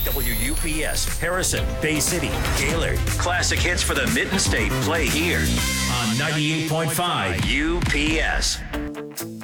WUPS, Harrison, Bay City, Gaylord. Classic hits for the Mitten State play here on 98.5 UPS.